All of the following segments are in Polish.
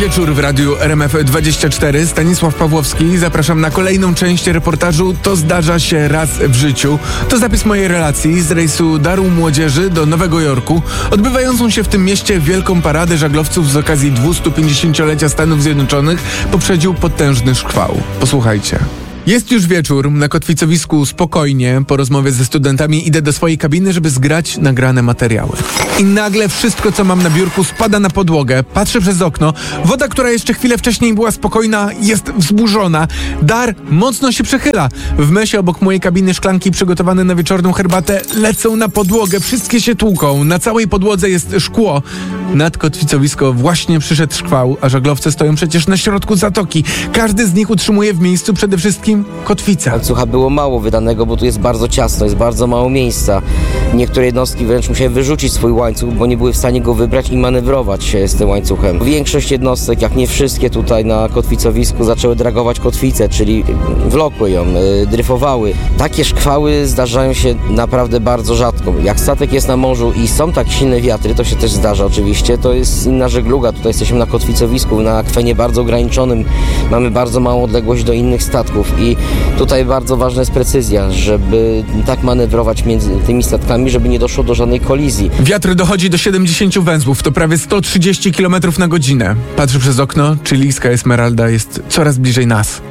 Wieczór w radiu RMF24. Stanisław Pawłowski. Zapraszam na kolejną część reportażu To zdarza się raz w życiu. To zapis mojej relacji z rejsu Daru Młodzieży do Nowego Jorku, odbywającą się w tym mieście wielką paradę żaglowców z okazji 250-lecia Stanów Zjednoczonych poprzedził potężny szkwał. Posłuchajcie. Jest już wieczór, na kotwicowisku spokojnie, po rozmowie ze studentami idę do swojej kabiny, żeby zgrać nagrane materiały. I nagle wszystko, co mam na biurku, spada na podłogę, patrzę przez okno, woda, która jeszcze chwilę wcześniej była spokojna, jest wzburzona, Dar mocno się przechyla. W mesie obok mojej kabiny szklanki przygotowane na wieczorną herbatę lecą na podłogę, wszystkie się tłuką, na całej podłodze jest szkło. Nad kotwicowisko właśnie przyszedł szkwał, a żaglowcy stoją przecież na środku zatoki. Każdy z nich utrzymuje w miejscu przede wszystkim kotwica. Łańcucha było mało wydanego, bo tu jest bardzo ciasno, jest bardzo mało miejsca. Niektóre jednostki wręcz musiały wyrzucić swój łańcuch, bo nie były w stanie go wybrać i manewrować z tym łańcuchem. Większość jednostek, jak nie wszystkie tutaj na kotwicowisku, zaczęły dragować kotwicę, czyli wlokły ją, dryfowały. Takie szkwały zdarzają się naprawdę bardzo rzadko. Jak statek jest na morzu i są tak silne wiatry, to się też zdarza oczywiście, to jest inna żegluga. Tutaj jesteśmy na kotwicowisku, na akwenie bardzo ograniczonym, mamy bardzo małą odległość do innych statków i tutaj bardzo ważna jest precyzja, żeby tak manewrować między tymi statkami, żeby nie doszło do żadnej kolizji. Wiatr dochodzi do 70 węzłów, to prawie 130 km na godzinę. Patrzę przez okno, chilijska Esmeralda jest coraz bliżej nas.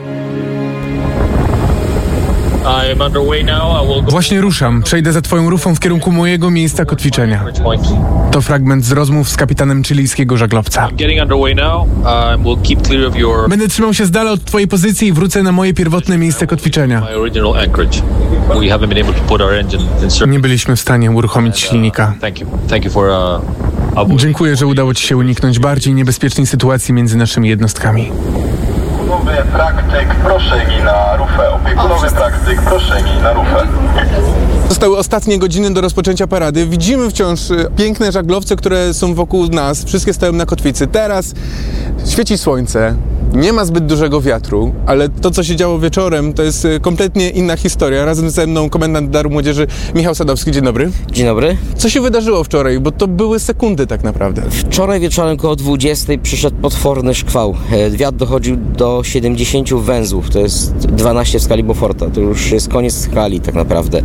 Właśnie ruszam. Przejdę za twoją rufą w kierunku mojego miejsca kotwiczenia. To fragment z rozmów z kapitanem chilijskiego żaglowca. Będę trzymał się z dala od twojej pozycji i wrócę na moje pierwotne miejsce kotwiczenia. Nie byliśmy w stanie uruchomić silnika. Dziękuję, że udało ci się uniknąć bardziej niebezpiecznej sytuacji między naszymi jednostkami. Opiekunowy praktyk, proszę mi na rufę. Opiekunowy praktyk, proszę mi na rufę. Zostały ostatnie godziny do rozpoczęcia parady. Widzimy wciąż piękne żaglowce, które są wokół nas. Wszystkie stoją na kotwicy. Teraz świeci słońce. Nie ma zbyt dużego wiatru, ale to, co się działo wieczorem, to jest kompletnie inna historia. Razem ze mną komendant Daru Młodzieży Michał Sadowski. Dzień dobry. Dzień dobry. Co się wydarzyło wczoraj? Bo to były sekundy tak naprawdę. Wczoraj wieczorem koło 20 przyszedł potworny szkwał. Wiatr dochodził do 70 węzłów. To jest 12 w skali Beauforta. To już jest koniec skali tak naprawdę.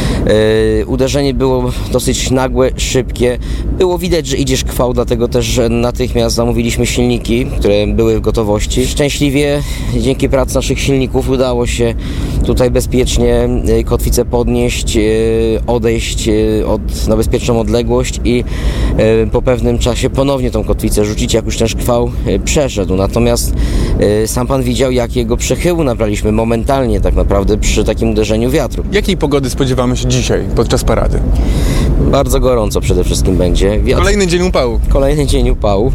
Uderzenie było dosyć nagłe, szybkie. Było widać, że idzie szkwał, dlatego też natychmiast zamówiliśmy silniki, które były w gotowości. Szczęśliwie dzięki pracy naszych silników udało się tutaj bezpiecznie kotwicę podnieść, odejść na bezpieczną odległość i po pewnym czasie ponownie tą kotwicę rzucić, jak już ten szkwał przeszedł. Natomiast sam pan widział, jakiego przechyłu nabraliśmy momentalnie tak naprawdę przy takim uderzeniu wiatru. Jakiej pogody spodziewamy się dzisiaj podczas parady? Bardzo gorąco przede wszystkim będzie. Kolejny dzień upałów. Kolejny dzień upałów.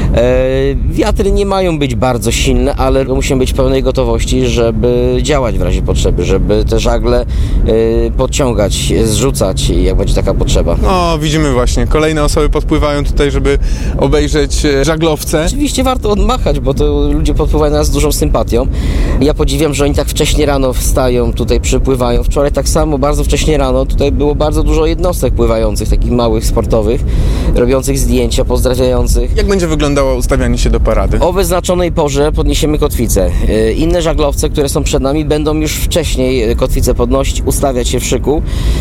Wiatry nie mają być bardzo silne, ale musimy być w pełnej gotowości, żeby działać w razie potrzeby, żeby te żagle podciągać, zrzucać, jak będzie taka potrzeba. No, widzimy właśnie. Kolejne osoby podpływają tutaj, żeby obejrzeć żaglowce. Oczywiście warto odmachać, bo to ludzie podpływają na nas z dużą sympatią. Ja podziwiam, że oni tak wcześnie rano wstają, tutaj przypływają. Wczoraj tak samo, bardzo wcześnie rano, tutaj było bardzo dużo jednostek pływających, takich małych, sportowych, robiących zdjęcia, pozdrawiających. Jak będzie wyglądało ustawianie się do parady? O wyznaczonej porze podniesiemy kotwicę. Inne żaglowce, które są przed nami, będą już wcześniej kotwicę podnosić, ustawiać się w szyku.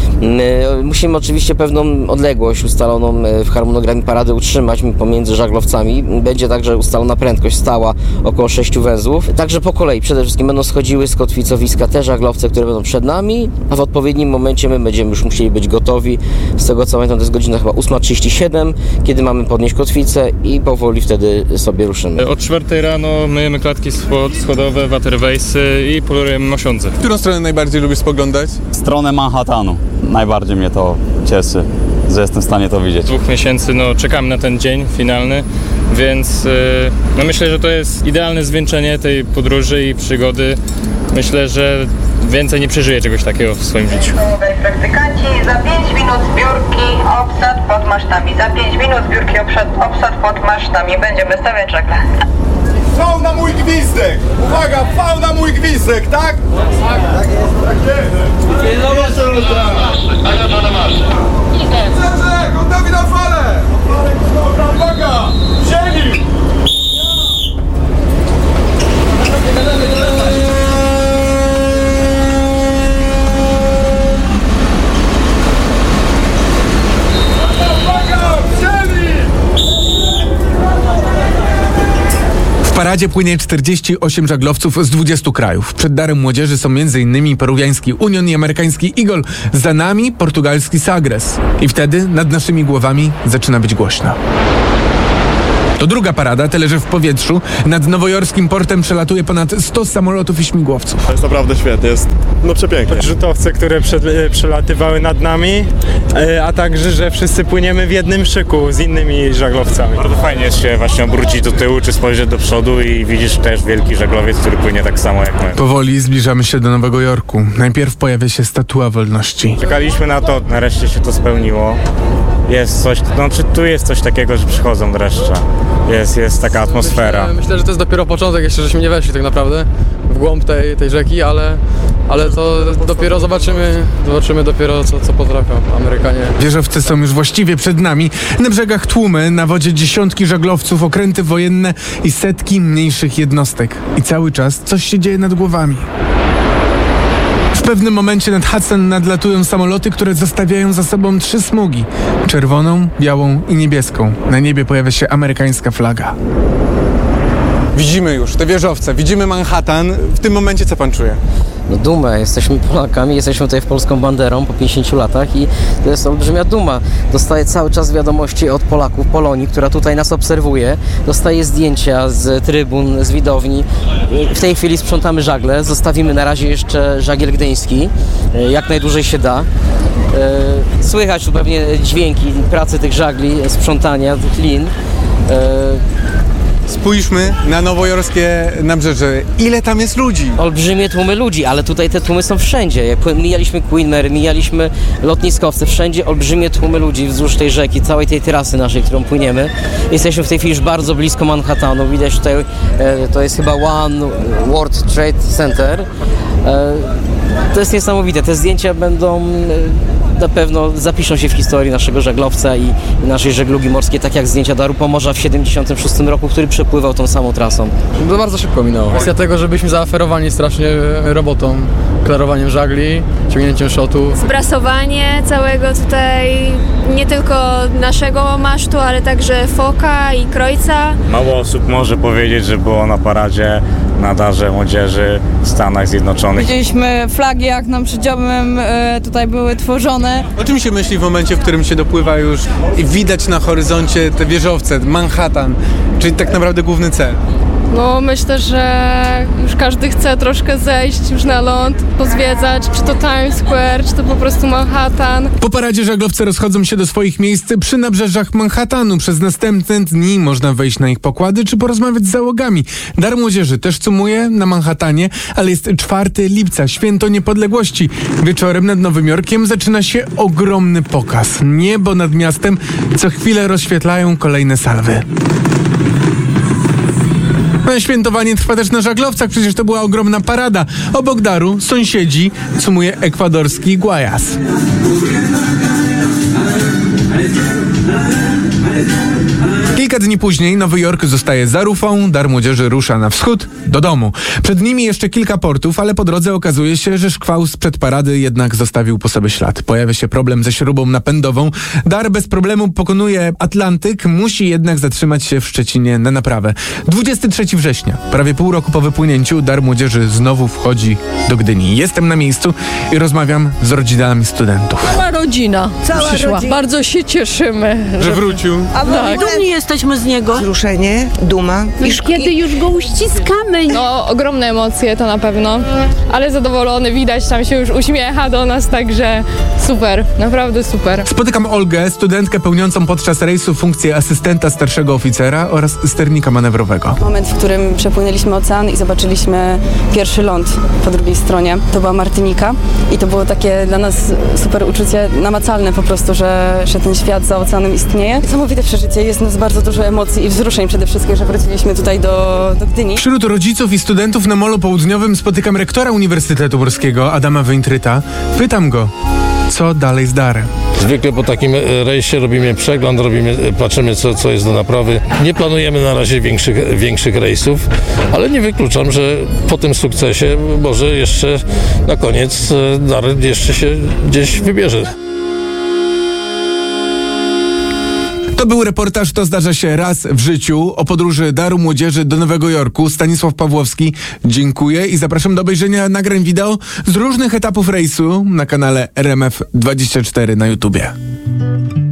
Musimy oczywiście pewną odległość ustaloną w harmonogramie parady utrzymać pomiędzy żaglowcami. Będzie także ustalona prędkość stała około 6 węzłów. Także po kolei przede wszystkim będą schodziły z kotwicowiska te żaglowce, które będą przed nami, a w odpowiednim momencie my będziemy już musieli być gotowi. Z tego co pamiętam, to jest godzina chyba 8:37, kiedy mamy podnieść kotwicę i powoli wtedy sobie ruszymy. Od 4 rano myjemy klatki schodowe, waterwaysy i polujemy mosiądze. W którą stronę najbardziej lubisz spoglądać? Stronę Manhattanu. Najbardziej mnie to cieszy, że jestem w stanie to widzieć. 2 miesięcy czekamy na ten dzień finalny, więc myślę, że to jest idealne zwieńczenie tej podróży i przygody. Myślę, że więcej nie przeżyję czegoś takiego w swoim życiu. Praktykanci, za 5 minut zbiórki, obsad pod masztami. Za 5 minut zbiórki, obsad pod masztami. Będziemy stawiać żagle. Fał na mój gwizdek! Uwaga, fał na mój gwizdek, tak? Tak jest. Tak jest. Gotowi na falę! Uwaga! Ziemi! paradzie płynie 48 żaglowców z 20 krajów. Przed darem młodzieży są m.in. peruwiański Union i amerykański Eagle. Za nami portugalski Sagres. I wtedy nad naszymi głowami zaczyna być głośno. To druga parada, tyle że w powietrzu. Nad nowojorskim portem przelatuje ponad 100 samolotów i śmigłowców. To jest naprawdę świetnie, jest przepięknie. Rzutowce, które przelatywały nad nami, a także, że wszyscy płyniemy w jednym szyku z innymi żaglowcami. Bardzo fajnie jest się właśnie obrócić do tyłu czy spojrzeć do przodu i widzisz też wielki żaglowiec, który płynie tak samo jak my. Powoli zbliżamy się do Nowego Jorku. Najpierw pojawia się Statua Wolności. Czekaliśmy na to, nareszcie się to spełniło. Jest coś, tu jest coś takiego, że przychodzą dreszcze. Jest taka atmosfera. Myślę, że to jest dopiero początek, jeszcze żeśmy nie weszli tak naprawdę w głąb tej rzeki, ale to dopiero zobaczymy dopiero co potrafią Amerykanie. Wieżowce są już właściwie przed nami. Na brzegach tłumy, na wodzie dziesiątki żaglowców, okręty wojenne i setki mniejszych jednostek. I cały czas coś się dzieje nad głowami. W pewnym momencie nad Hudson nadlatują samoloty, które zostawiają za sobą 3 smugi. Czerwoną, białą i niebieską. Na niebie pojawia się amerykańska flaga. Widzimy już te wieżowce, widzimy Manhattan. W tym momencie co pan czuje? No dumę, jesteśmy Polakami, jesteśmy tutaj w polską banderą po 50 latach i to jest olbrzymia duma. Dostaję cały czas wiadomości od Polaków, Polonii, która tutaj nas obserwuje. Dostaję zdjęcia z trybun, z widowni. W tej chwili sprzątamy żagle, zostawimy na razie jeszcze żagiel gdyński, jak najdłużej się da. Słychać tu pewnie dźwięki pracy tych żagli, sprzątania tych lin. Spójrzmy na nowojorskie nabrzeże. Ile tam jest ludzi? Olbrzymie tłumy ludzi, ale tutaj te tłumy są wszędzie. Jak mijaliśmy Queen Mary, mijaliśmy lotniskowce, wszędzie olbrzymie tłumy ludzi wzdłuż tej rzeki, całej tej trasy naszej, którą płyniemy. Jesteśmy w tej chwili już bardzo blisko Manhattanu. Widać tutaj, to jest chyba One World Trade Center. To jest niesamowite. Te zdjęcia będą na pewno zapiszą się w historii naszego żaglowca i naszej żeglugi morskiej, tak jak zdjęcia Daru Pomorza w 1976 roku, który przepływał tą samą trasą. To bardzo szybko minęło. Kwestia tego, że byliśmy zaaferowani strasznie robotą, klarowaniem żagli, ciągnięciem shotów. Sprasowanie całego tutaj, nie tylko naszego masztu, ale także foka i krojca. Mało osób może powiedzieć, że było na paradzie na Darze Młodzieży w Stanach Zjednoczonych. Widzieliśmy flagi, jak nam przedziobem tutaj były tworzone. O czym się myśli w momencie, w którym się dopływa już i widać na horyzoncie te wieżowce, Manhattan, czyli tak naprawdę główny cel? No myślę, że już każdy chce troszkę zejść już na ląd, pozwiedzać, czy to Times Square, czy to po prostu Manhattan. Po paradzie żaglowce rozchodzą się do swoich miejsc przy nabrzeżach Manhattanu. Przez następne dni można wejść na ich pokłady czy porozmawiać z załogami. Dar Młodzieży też cumuje na Manhattanie, ale jest 4 lipca, święto niepodległości. Wieczorem nad Nowym Jorkiem zaczyna się ogromny pokaz. Niebo nad miastem co chwilę rozświetlają kolejne salwy. Świętowanie trwa też na żaglowcach, przecież to była ogromna parada. Obok Daru sąsiedzi cumuje ekwadorski Guayas. Kilka dni później Nowy Jork zostaje za rufą, Dar Młodzieży rusza na wschód, do domu. Przed nimi jeszcze kilka portów, ale po drodze okazuje się, że szkwał sprzed parady jednak zostawił po sobie ślad. Pojawia się problem ze śrubą napędową. Dar bez problemu pokonuje Atlantyk, musi jednak zatrzymać się w Szczecinie na naprawę. 23 września, prawie pół roku po wypłynięciu, Dar Młodzieży znowu wchodzi do Gdyni. Jestem na miejscu i rozmawiam z rodzinami studentów. Cała rodzina przyszła. Rodzina. Bardzo się cieszymy, że wrócił. A tak. Dumni jesteśmy z niego. Wzruszenie, duma. Kiedy już go uściskamy. No, ogromne emocje to na pewno, ale zadowolony, widać, tam się już uśmiecha do nas, także super, naprawdę super. Spotykam Olgę, studentkę pełniącą podczas rejsu funkcję asystenta starszego oficera oraz sternika manewrowego. Moment, w którym przepłynęliśmy ocean i zobaczyliśmy pierwszy ląd po drugiej stronie. To była Martynika i to było takie dla nas super uczucie, namacalne po prostu, że ten świat za oceanem istnieje. Niesamowite przeżycie, jest nas bardzo dużo emocji i wzruszeń przede wszystkim, że wróciliśmy tutaj do Gdyni. Wśród rodziców i studentów na Molu Południowym spotykam rektora Uniwersytetu Morskiego, Adama Wejntryta. Pytam go, co dalej z Darem. Zwykle po takim rejsie robimy przegląd, patrzymy co jest do naprawy. Nie planujemy na razie większych rejsów, ale nie wykluczam, że po tym sukcesie może jeszcze na koniec Dar jeszcze się gdzieś wybierze. To był reportaż To zdarza się raz w życiu o podróży Daru Młodzieży do Nowego Jorku. Stanisław Pawłowski, dziękuję i zapraszam do obejrzenia nagrań wideo z różnych etapów rejsu na kanale RMF24 na YouTubie.